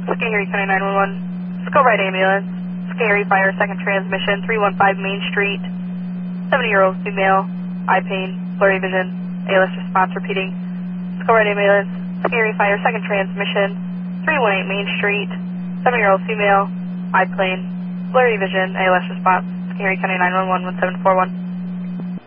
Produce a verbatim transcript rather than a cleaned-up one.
Scary County nine one one. Let's go right ambulance. Scary Fire, second transmission, three one five Main Street. seventy-year-old female, eye pain, blurry vision, A L S response repeating. Let's go right ambulance. Scary Fire, second transmission, three one eight Main Street. seventy-year-old female, eye pain, blurry vision, A L S response. Scary County nine one one, one seven four one.